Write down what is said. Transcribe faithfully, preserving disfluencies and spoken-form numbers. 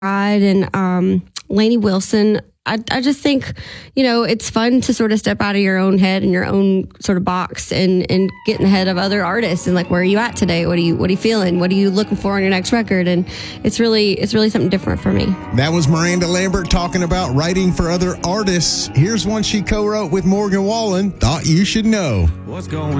and um, Lainey Wilson. I, I just think, you know, it's fun to sort of step out of your own head and your own sort of box and, and get in the head of other artists and like, where are you at today? What are you, what are you feeling? What are you looking for on your next record? And it's really, it's really something different for me. That was Miranda Lambert talking about writing for other artists. Here's one she co-wrote with Morgan Wallen, Thought You Should Know. What's going